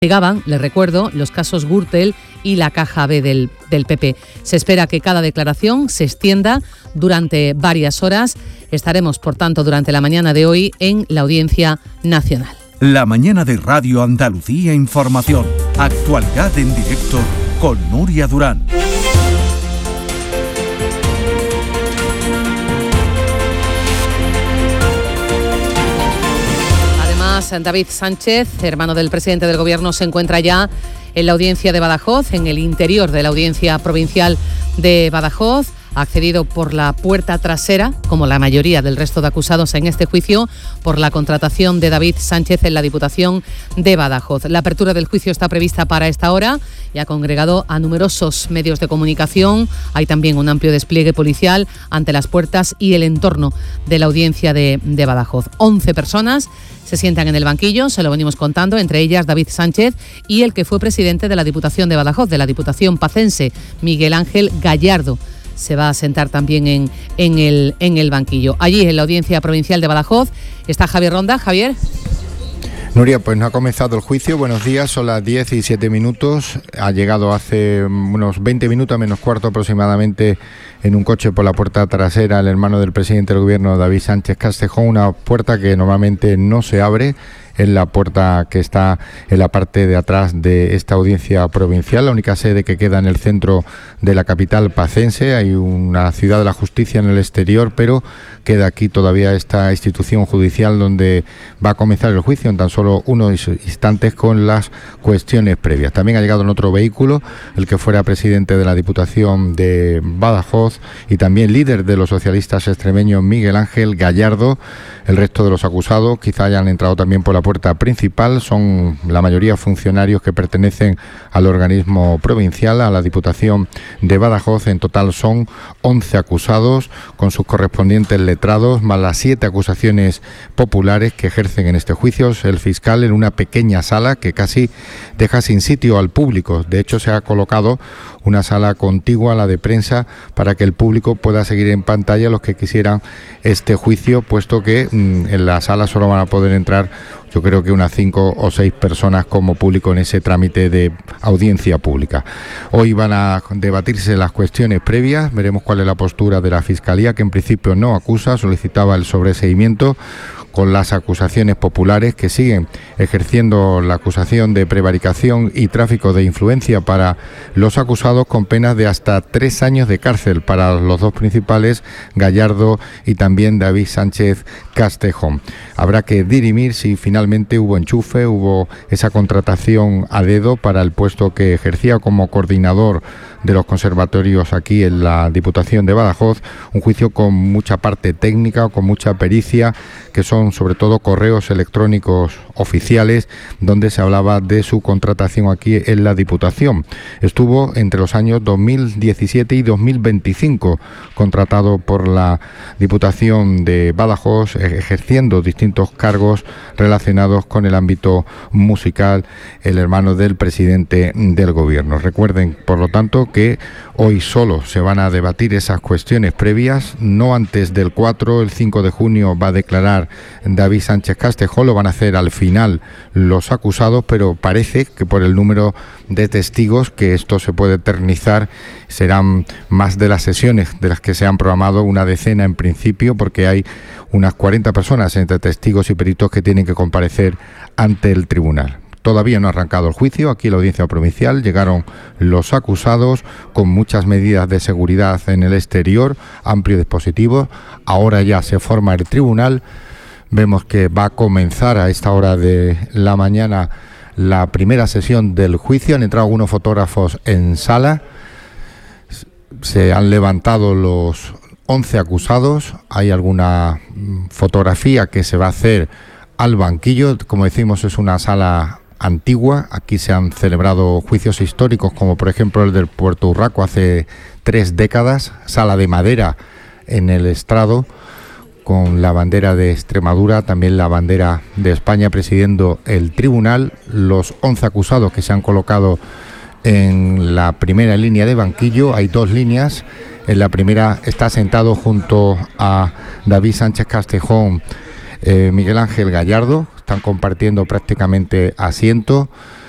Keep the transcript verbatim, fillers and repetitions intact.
Investigaban, les recuerdo, los casos Gürtel y la Caja B del, del P P. Se espera que cada declaración se extienda durante varias horas. Estaremos, por tanto, durante la mañana de hoy en la Audiencia Nacional. La mañana de Radio Andalucía Información. Actualidad en directo con Nuria Durán. David Sánchez, hermano del presidente del Gobierno, se encuentra ya en la audiencia de Badajoz, en el interior de la audiencia provincial de Badajoz. Ha accedido por la puerta trasera, como la mayoría del resto de acusados en este juicio, por la contratación de David Sánchez en la Diputación de Badajoz. La apertura del juicio está prevista para esta hora y ha congregado a numerosos medios de comunicación. Hay también un amplio despliegue policial ante las puertas y el entorno de la audiencia de, de Badajoz. once personas se sientan en el banquillo, se lo venimos contando, entre ellas David Sánchez y el que fue presidente de la Diputación de Badajoz, de la Diputación pacense, Miguel Ángel Gallardo. Se va a sentar también en, en, el, en el banquillo. Allí, en la Audiencia Provincial de Badajoz, está Javier Ronda. Javier. Nuria, pues no ha comenzado el juicio. Buenos días, son las diez y siete minutos. Ha llegado hace unos veinte minutos, menos cuarto aproximadamente, en un coche por la puerta trasera el hermano del presidente del Gobierno, David Sánchez Castejón, una puerta que normalmente no se abre. Es la puerta que está en la parte de atrás de esta audiencia provincial, la única sede que queda en el centro de la capital pacense. Hay una ciudad de la justicia en el exterior, pero queda aquí todavía esta institución judicial donde va a comenzar el juicio en tan solo unos instantes con las cuestiones previas. También ha llegado en otro vehículo el que fuera presidente de la Diputación de Badajoz y también líder de los socialistas extremeños, Miguel Ángel Gallardo. El resto de los acusados quizá hayan entrado también por la puerta principal, son la mayoría funcionarios que pertenecen al organismo provincial, a la Diputación de Badajoz. En total son once acusados con sus correspondientes letrados, más las siete acusaciones populares que ejercen en este juicio. El fiscal en una pequeña sala que casi deja sin sitio al público. De hecho, se ha colocado una sala contigua a la de prensa para que el público pueda seguir en pantalla los que quisieran este juicio, puesto que mmm, en la sala solo van a poder entrar, yo creo que unas cinco o seis personas como público en ese trámite de audiencia pública. Hoy van a debatirse las cuestiones previas, veremos cuál es la postura de la Fiscalía, que en principio no acusa, solicitaba el sobreseimiento, con las acusaciones populares que siguen ejerciendo la acusación de prevaricación y tráfico de influencia para los acusados, con penas de hasta tres años de cárcel para los dos principales, Gallardo y también David Sánchez Castejón. Habrá que dirimir si finalmente hubo enchufe, hubo esa contratación a dedo para el puesto que ejercía como coordinador de los conservatorios aquí en la Diputación de Badajoz. Un juicio con mucha parte técnica, con mucha pericia, que son sobre todo correos electrónicos oficiales donde se hablaba de su contratación aquí en la Diputación. Estuvo entre los años dos mil diecisiete y dos mil veinticinco contratado por la Diputación de Badajoz, ejerciendo distintos cargos relacionados con el ámbito musical, el hermano del presidente del Gobierno. Recuerden, por lo tanto, que hoy solo se van a debatir esas cuestiones previas, no antes del cuatro, el cinco de junio va a declarar David Sánchez Castejón, lo van a hacer al final los acusados, pero parece que por el número de testigos que esto se puede eternizar, serán más de las sesiones de las que se han programado, una decena en principio, porque hay unas cuarenta personas entre testigos y peritos que tienen que comparecer ante el tribunal. Todavía no ha arrancado el juicio, aquí en la audiencia provincial llegaron los acusados con muchas medidas de seguridad en el exterior, amplio dispositivo. Ahora ya se forma el tribunal, vemos que va a comenzar a esta hora de la mañana la primera sesión del juicio. Han entrado algunos fotógrafos en sala, se han levantado los once acusados, hay alguna fotografía que se va a hacer al banquillo. Como decimos, es una sala antigua, aquí se han celebrado juicios históricos como por ejemplo el del Puerto Urraco hace tres décadas, sala de madera en el estrado con la bandera de Extremadura, también la bandera de España presidiendo el tribunal. Los once acusados que se han colocado en la primera línea de banquillo, hay dos líneas, en la primera está sentado junto a David Sánchez Castejón eh, Miguel Ángel Gallardo, están compartiendo prácticamente asiento.